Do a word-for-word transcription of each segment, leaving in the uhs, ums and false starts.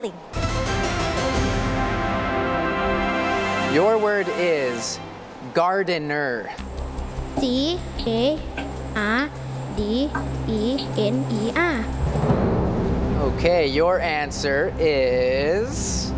Your word is gardener. G A R D E N E R. Okay, your answer is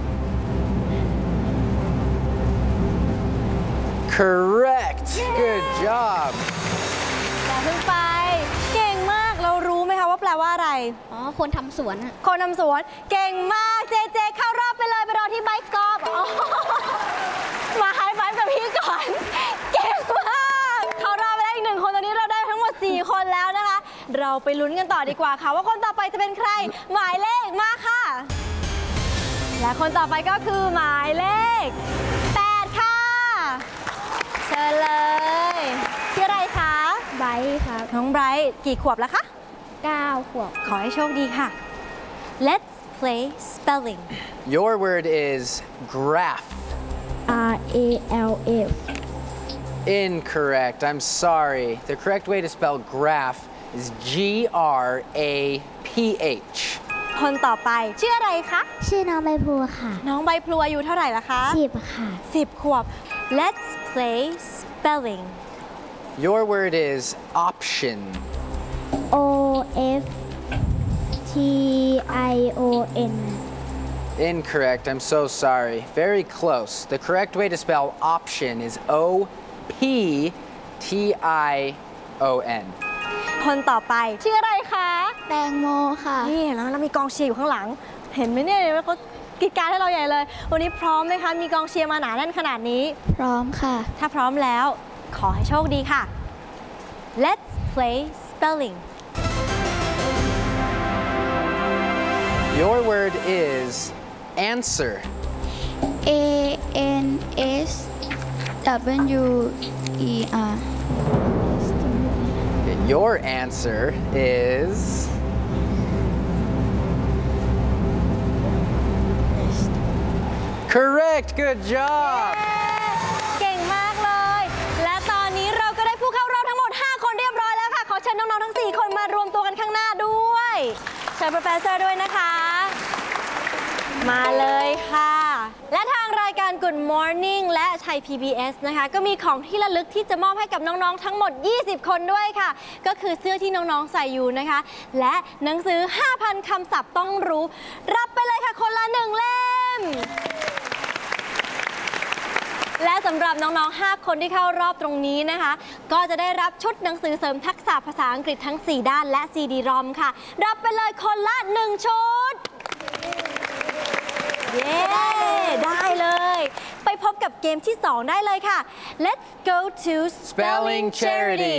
correct. Good job. อย่าเพิ่งไปเก่งมากเรารู้ไหมคะว่าแปลว่าอะไรอ๋อ คนทำสวนอะคนทำสวนเก่งมากเจเจเข้ารอบไปเลยไปรอที่ไบค์กอล์ฟอ๋อมาไฮไฟว์กับพี่ก่อนเก่งมากเข้ารอบไปแล้วอีกหนึ่งคนตอนนี้เราได้ทั้งหมดสี่คนแล้วนะคะเราไปลุ้นกันต่อดีกว่าค่ะว่าคนต่อไปจะเป็นใครหมายเลขมาค่ะและคนต่อไปก็คือหมายเลขแปดค่ะเชิญเลยชื่ออะไรคะไบร์ทครับน้องไบรท์กี่ขวบแล้วคะเก้าขวบขอให้โชคดีค่ะ Let's play spelling Your word is graph. R A L F Incorrect. I'm sorry. The correct way to spell graph is G R A P H. คนต่อไปชื่ออะไรคะชื่อน้องใบบัวค่ะน้องใบพลูอายุเท่าไหร่ละคะสิบค่ะสิบขวบ Let's play spelling Your word is option. O F T I O N Incorrect. I'm so sorry. Very close. The correct way to spell option is O P T I O N. คนต่อไปชื่ออะไรคะแตงโมค่ะนี่เห็นแล้วเรามีกองเชียร์อยู่ข้างหลัง เห็นไหมเนี่ยว่าเขากรีดกรารให้เราใหญ่เลย วันนี้พร้อมไหมคะ มีกองเชียร์มาหนาแน่นขนาดนี้พร้อมค่ะถ้าพร้อมแล้วขอให้โชคดีค่ะ Let's play spelling Your word is answer. A N S W E R Your answer is correct. Good job. เก่งมากเลย และตอนนี้เราก็ได้ผู้เข้ารอบทั้งหมดห้าคนเรียบร้อยแล้วค่ะ ขอเชิญน้องๆทั้งสี่คนมารวมตัวกันข้างหน้าด้วยเชิญ Professor ด้วยนะคะ มาเลยค่ะ และทางรายการ Good Morning และไทย พี บี เอส นะคะก็มีของที่ระลึกที่จะมอบให้กับน้องๆทั้งหมดยี่สิบคนด้วยค่ะก็คือเสื้อที่น้องๆใส่อยู่นะคะและหนังสือ ห้าพัน คำศัพท์ต้องรู้รับไปเลยค่ะคนละหนึ่งเล่มและสำหรับน้องๆห้าคนที่เข้ารอบตรงนี้นะคะก็จะได้รับชุดหนังสือเสริมทักษะภาษาอังกฤษทั้งสี่ด้านและ ซี ดี รอม ค่ะรับไปเลยคนละหนึ่งชุดเย้ได้เลยไปพบกับเกมที่สองได้เลยค่ะ Let's go to Spelling Charity.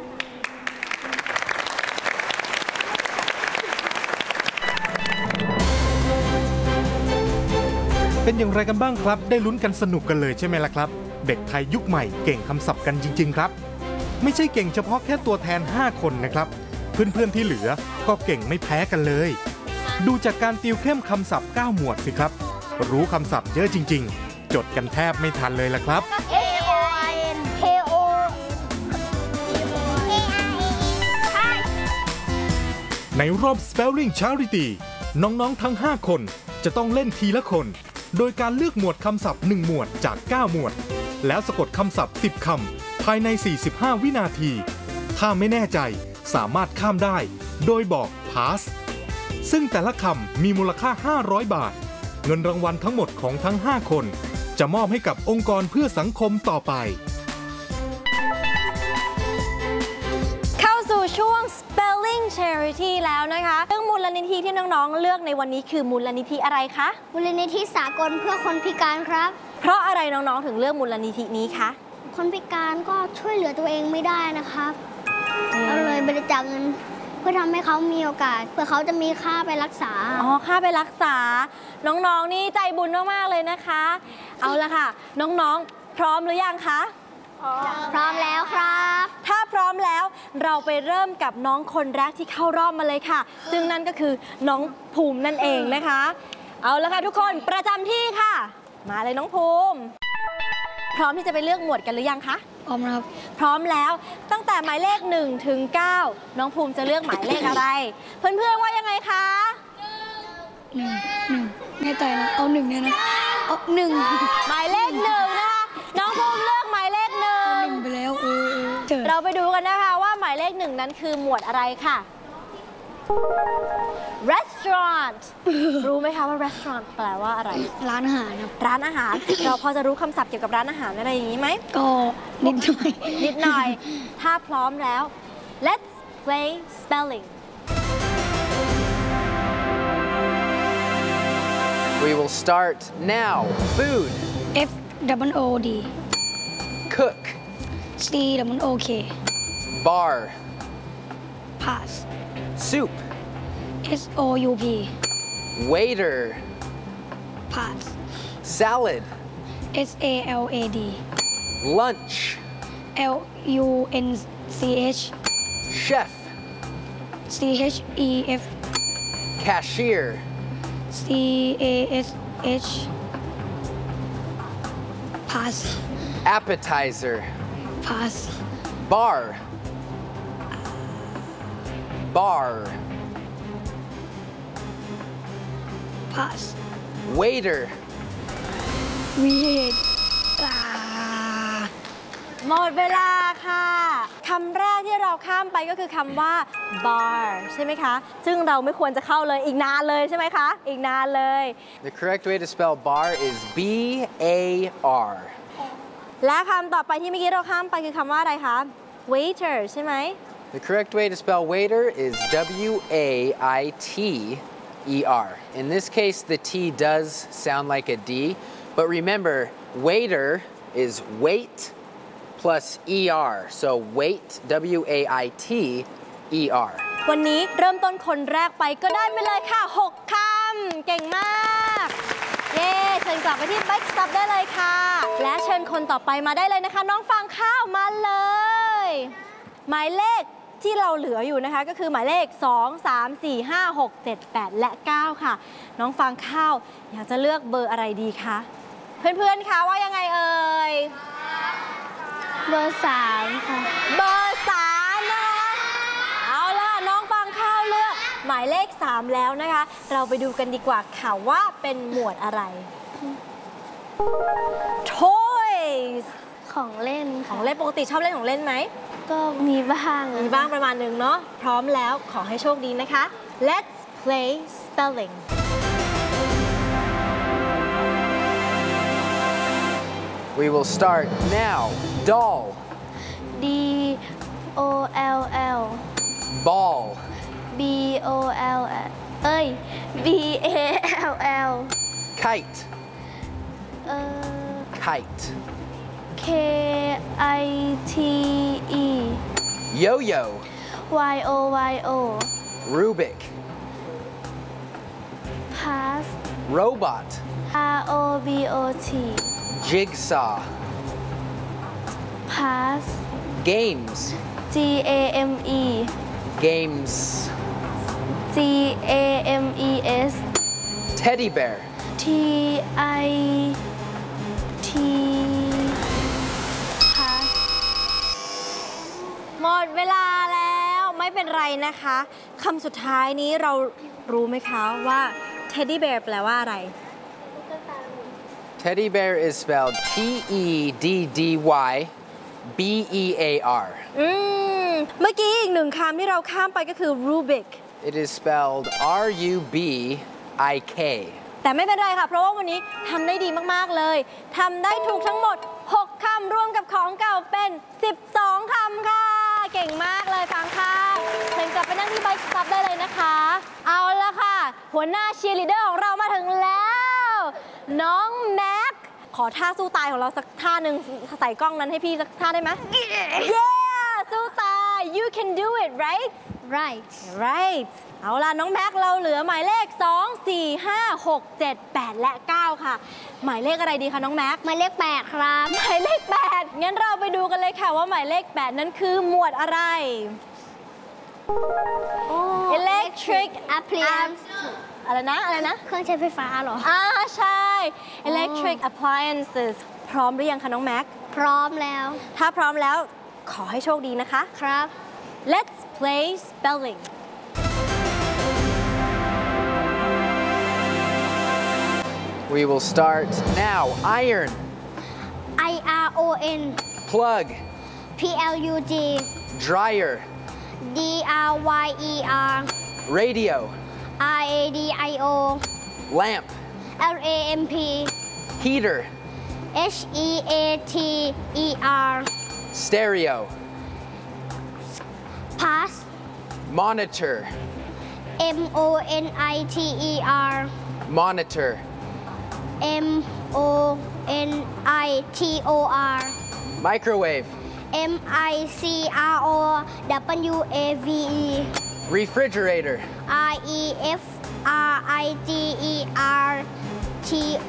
เป็นอย่างไรกันบ้างครับได้ลุ้นกันสนุกกันเลยใช่ไหมล่ะครับเด็กไทยยุคใหม่เก่งคำศัพท์กันจริงๆครับไม่ใช่เก่งเฉพาะแค่ตัวแทนห้าคนนะครับเพื่อนๆที่เหลือก็เก่งไม่แพ้กันเลยดูจากการติวเข้มคำศัพท์เก้าหมวดสิครับรู้คำศัพท์เยอะจริงๆจดกันแทบไม่ทันเลยล่ะครับ K O I N K O ในรอบ Spelling Charity น้องๆทั้งห้าคนจะต้องเล่นทีละคนโดยการเลือกหมวดคำศัพท์หนึ่งหมวดจากเก้าหมวดแล้วสะกดคำศัพท์สิบคำภายในสี่สิบห้าวินาทีถ้าไม่แน่ใจสามารถข้ามได้โดยบอก pass ซึ่งแต่ละคำมีมูลค่าห้าร้อยบาทเงินรางวัลทั้งหมดของทั้งห้าคนจะมอบให้กับองค์กรเพื่อสังคมต่อไปเข้าสู่ช่วง Spelling Charity แล้วนะคะซึ่งมูลนิธิที่น้องๆเลือกในวันนี้คือมูลนิธิอะไรคะมูลนิธิสากลเพื่อคนพิการครับเพราะอะไรน้องๆถึงเลือกมูลนิธินี้คะคนพิการก็ช่วยเหลือตัวเองไม่ได้นะครับเราเลยบริจาคเงินเพื่อทำให้เขามีโอกาสเพื่อเขาจะมีค่าไปรักษาอ๋อค่าไปรักษาน้องๆนี่ใจบุญมากๆเลยนะคะ เอาละค่ะน้องๆพร้อมหรือยังคะพร้อมแล้วครับถ้าพร้อมแล้วเราไปเริ่มกับน้องคนแรกที่เข้ารอบมาเลยค่ะ ซึ่งนั่นก็คือน้องภูมินั่นเองนะคะ เอาละค่ะทุกคนประจำที่ค่ะ มาเลยน้องภูมิพร้อมที่จะไปเลือกหมวดกันหรือยังคะพร้อมครับพร้อมแล้วตั้งแต่หมายเลขหนึ่งถึงเก้าน้องภูมิจะเลือกหมายเลขอะไร เพื่อนๆว่ายังไงคะหนึ่งหนึ่งให้ใจนะเอาหนึ่งเนี่ยนะเอาหนึ่งหมายเลขหนึ่งนะคะ น้องภูมิเลือกหมายเลขหนึ่เอางหนึ่งไปแล้วเออเจอเราไปดูกันนะคะว่าหมายเลขหนึ่งนั้นคือหมวดอะไรค่ะ restaurant รู้ไหมคะว่า restaurant แปลว่าอะไรร้านอาหารครับร้านอาหาร เราพอจะรู้คำศัพท์เกี่ยวกับร้านอาหารอะไรอย่างนี้ไหมก็นิดหน่อยนิดหน่อย ถ้าพร้อมแล้ว let's play spelling We will start now. Food, F double O D cook, C double O K bar, pass soup, S O U P waiter, pass salad, S A L A D lunch, L U N C H chef, C H E F cashier, C A S H pass appetizer, pass bar, bar, pass waiter, wait อ่าหมดเวลาค่ะคำแรกที่เราข้ามไปก็คือคำว่า bar ใช่ไหมคะ ซึ่งเราไม่ควรจะเข้าเลยอีกนานเลยใช่ไหมคะ อีกนานเลย The correct way to spell bar is B A R. และคำต่อไปที่เมื่อกี้เราข้ามไปคือคำว่าอะไรคะ waiter ใช่ไหม The correct way to spell waiter is W A I T E R. In this case, the T does sound like a D, but remember, waiter is wait plus E R. So wait, W A I T E R. วันนี้เริ่มต้นคนแรกไปก็ได้ไปเลยค่ะ หก คำ เก่งมาก เย้เชิญกลับไปที่ Bike Stop ได้เลยค่ะ และเชิญคนต่อไปมาได้เลยนะคะ น้องฟางข้าวมาเลย หมายเลขที่เราเหลืออยู่นะคะก็คือหมายเลข สอง สาม สี่ ห้า หก เจ็ด แปด และ เก้า ค่ะ น้องฟางข้าวอยากจะเลือกเบอร์อะไรดีคะ เพื่อนๆคะว่ายังไงเอ่ยเบอร์สามค่ะเบอร์สามนะคะเอาล่ะน้องฟางข้าวเลือกหมายเลขสามแล้วนะคะ เราไปดูกันดีกว่าค่ะว่าเป็นหมวดอะไร Toys ของเล่นขอค่ะงเล่นปกติชอบเล่นของเล่นไหมก็มีบ้างมีบ้างประมาณหนึ่งเนาะพร้อมแล้วขอให้โชคดีนะคะ Let's play spelling We will start now. Doll, D O L L ball, B O L L เอ้ย B A L L kite, เอ่อ kite, K I T E yo-yo, Y O Y O Rubik, pass robot, R O B O T jigsaw, pass games, G A M E games, G A M E S teddy bear, T I T pass หมดเวลาแล้วไม่เป็นไรนะคะคำสุดท้ายนี้เรารู้ไหมคะว่า Teddy Bear แปลว่าอะไร Teddy bear is spelled T E D D Y B E A R. อืมเมื่อกี้อีกหนึ่งคำที่เราข้ามไปก็คือ Rubik It is spelled R U B I K. แต่ไม่เป็นไรค่ะ เพราะว่าวันนี้ทำได้ดีมาก ๆ เลยทำได้ถูกทั้งหมด หก คำรวมกับของเก่าเป็น สิบสอง คำค่ะ เก่งมากเลยฟังค่ะเชิญกลับไปนั่งที่ไบค์สต็อปได้เลยนะคะ เอาละค่ะ หัวหน้าเชียร์ลีดเดอร์ของเรามาถึงแล้ว น้องแม็ก ขอท่าสู้ตายของเราสักท่าหนึ่งใส่กล้องนั้นให้พี่สักท่าได้ไหม Yeah สู้ตาย you can do it right right right เอาล่ะน้องแม็กเราเหลือหมายเลข สอง สี่ ห้า หก เจ็ด แปด และ เก้า ค่ะ หมายเลขอะไรดีคะน้องแม็กหมายเลขแปดครับหมายเลข แปด งั้นเราไปดูกันเลยค่ะว่าหมายเลข แปด นั้นคือหมวดอะไร Electric appliance อะไรนะ อะไรนะเครื่องใช้ไฟฟ้าเหรออ่าใช่ Electric appliances พร้อมหรือยังคะน้องแม็กพร้อมแล้วถ้าพร้อมแล้วขอให้โชคดีนะคะครับ Let's play spelling We will start now. Iron, I R O N plug, P L U G dryer, D R Y E R radio, R A D I O lamp, L A M P heater, H E A T E R stereo, Pass monitor, M O N I T E R monitor, M O N I T O R microwave, M I C R O W A V E refrigerator, R E F R I G E R T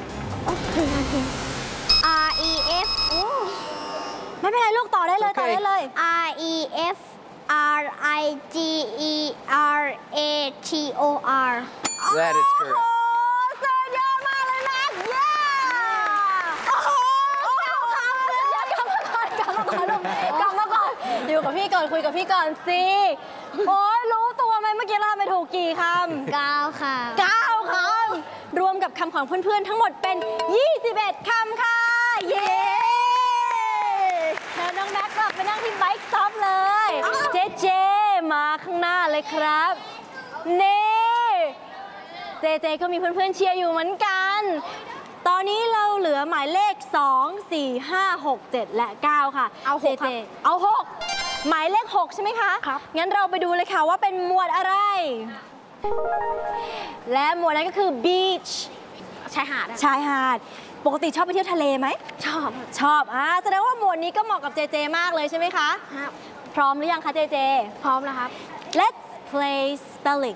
R E F โอ้ไม่เป็นไรลูกต่อได้เลย It's okay. ต่อได้เลย R E F R I G E R A T O R That is correct. โอ้สุดยอดมากเลยแม็กซ์เย้โอ้โหกลับมาก่อนกลับมาก่อนลูกกลับมาก่อนอยู่กับพี่ก่อนคุยกับพี่ก่อนสิโอ้ยรู้ตัวไหมเมื่อกี้เราทำไปถูกกี่คำเก้าค่ะเก้าคำรวมกับคำของเพื่อนๆทั้งหมดเป็น ยี่สิบเอ็ด คำค่ะ เย้แล้วน้องแม็กซ์กลับไปนั่งที่ไบค์สต็อปเลย เจเจมาข้างหน้าเลยครับ นี่เจเจก็มีเพื่อนๆเชียร์อยู่เหมือนกัน ตอนนี้เราเหลือหมายเลข สอง สี่ ห้า หก เจ็ด และ เก้า ค่ะเอาหกเจเจเอา หก หมายเลข หก ใช่ไหมคะครับงั้นเราไปดูเลยค่ะว่าเป็นหมวดอะไร และหมวดนั้นก็คือ beach ชายหาดชายหาด ปกติชอบไปเที่ยวทะเลไหมชอบชอบอ่าแสดงว่าหมวดนี้ก็เหมาะกับเจเจมากเลยใช่ไหมคะครับพร้อมหรือยังคะเจเจพร้อมแล้วครับ Let's play spelling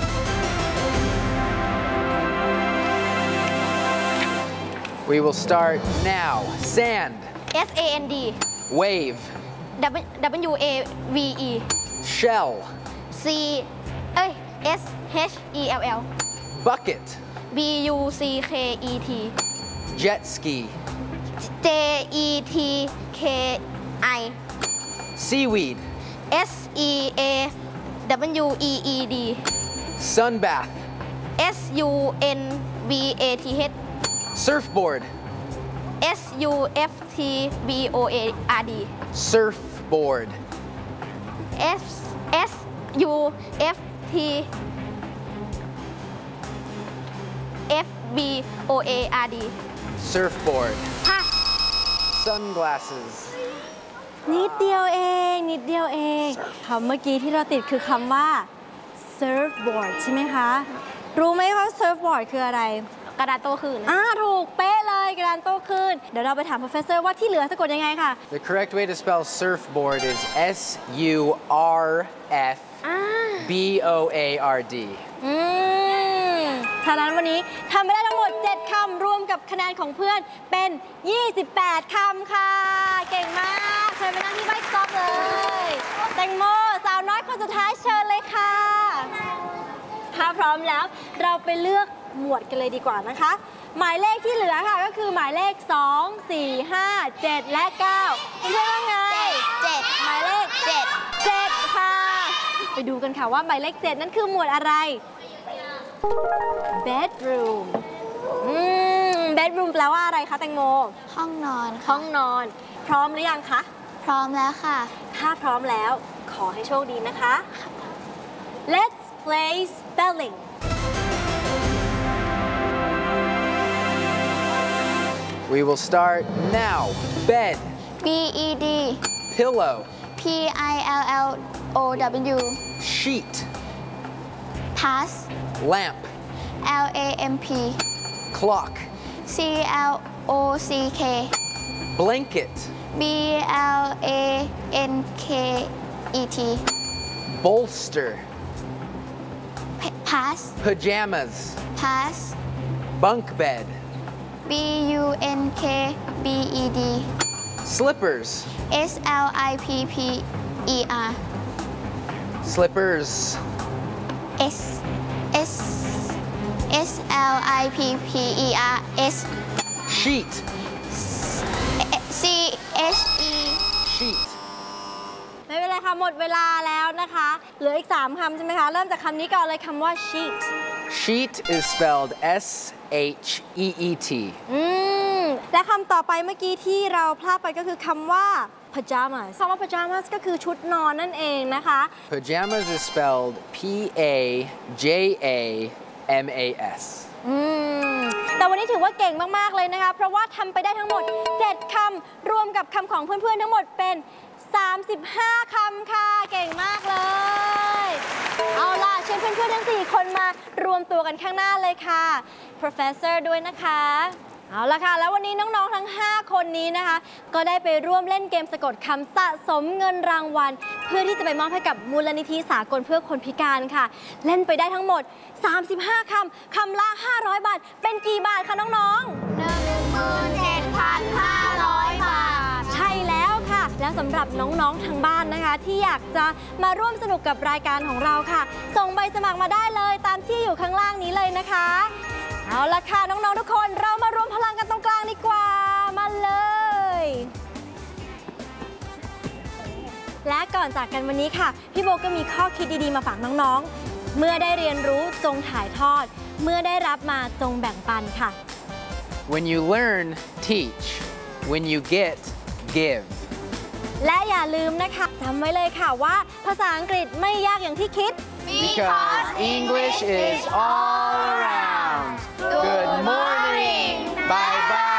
We will start now. Sand, S A N D wave, W A V E shell, C เอ้ย S H E L L bucket, B U C K E T jet ski, J E T K I seaweed, S E A W E E D sun bath, S U N B A T H surfboard, S U F T B O A R D surfboard, S S U F T F B O A R D surfboard, ค่ะ sunglasses, นิดเดียวเอง นิดเดียวเองคำเมื่อกี้ที่เราติดคือคำว่า surfboard ใช่ไหมคะ รู้ไหมว่า surfboard คืออะไรกระดาษโต้คลื่นอ่าถูกเป๊ะเลยกระดานโต้คลื่นเดี๋ยวเราไปถาม professor ว่าที่เหลือสะกดยังไงค่ะ The correct way to spell surfboard is S U R F อ่า B O A R D. อืมฉะนั้นวันนี้ทำไปได้ทั้งหมด เจ็ด คำรวมกับคะแนนของเพื่อนเป็น ยี่สิบแปด คำค่ะ เก่งมากเชิญไปนั่งที่ไบค์สต็อปเลย แตงโมสาวน้อยคนสุดท้ายเชิญเลยค่ะ ถ้าพร้อมแล้วเราไปเลือกหมวดกันเลยดีกว่านะคะ หมายเลขที่เหลือค่ะก็คือหมายเลข สอง สี่ ห้า เจ็ด และ เก้า เพื่อนๆว่าไงเจ็ดหมายเลข เจ็ด เจ็ด ค่ะ ไปดูกันค่ะว่าหมายเลข เจ็ด นั่นคือหมวดอะไร bedroom อืม bedroom แปลว่าอะไรคะแตงโมห้องนอนห้องนอน พร้อมหรือยังคะพร้อมแล้วค่ะถ้าพร้อมแล้วขอให้โชคดีนะคะ Let's play spelling We will start now. Bed, B E D pillow, P I L L O W sheet, pass lamp, L A M P clock, C L O C K blanket, B L A N K E T bolster, pass pajamas, pass bunk bed, B U N K B E D slippers, S L I P P E R slippers, S S S L I P P E R S sheet, C H E sheet, ไม่เป็นไรค่ะ หมดเวลาแล้วนะคะ เหลืออีก สาม คำใช่ไหมคะ เริ่มจากคำนี้ก่อนเลยคำว่า sheet Sheet is spelled S H E E T. อืม และคำต่อไปเมื่อกี้ที่เราพลาดไปก็คือคำว่า pajamas คำว่า pajamas ก็คือชุดนอนนั่นเองนะคะ Pajamas is spelled P A J A M A S. อืม แต่วันนี้ถือว่าเก่งมาก ๆ เลยนะคะ เพราะว่าทำไปได้ทั้งหมด เจ็ด คำ รวมกับคำของเพื่อน ๆ ทั้งหมดเป็น สามสิบห้า คำค่ะ เก่งมากเลย เอาล่ะเชิญเพื่อน ๆ ทั้ง สี่ คนมารวมตัวกันข้างหน้าเลยค่ะ Professor ด้วยนะคะ เอาล่ะค่ะ แล้ววันนี้น้อง ๆ ทั้ง ห้า คนนี้นะคะ ก็ได้ไปร่วมเล่นเกมสะกดคำสะสมเงินรางวัล เพื่อที่จะไปมอบให้กับมูลนิธิสากลเพื่อคนพิการค่ะ เล่นไปได้ทั้งหมด สามสิบห้า คำ คำละ ห้าร้อย บาท เป็นกี่บาทคะน้อง ๆหนึ่งหมื่นเจ็ดพันห้าร้อยบาทใช่แล้วค่ะ แล้วสำหรับน้อง ๆ ทางบ้านนะคะ ที่อยากจะมาร่วมสนุกกับรายการของเราค่ะ ส่งใบสมัครมาได้เลยตามที่อยู่ข้างล่างนี้เลยนะคะ เอาละค่ะ น้อง ๆ ทุกคนเรามารวมพลังกันตรงกลางดีกว่า มาเลย และก่อนจากกันวันนี้ค่ะ พี่โบก็มีข้อคิดดีๆมาฝากน้องๆ เมื่อได้เรียนรู้จงถ่ายทอด เมื่อได้รับมาจงแบ่งปันค่ะ When you learn, teach. When you get, give. และอย่าลืมนะคะจำไว้เลยค่ะว่าภาษาอังกฤษไม่ยากอย่างที่คิด Because English is all around. Good morning. Bye bye.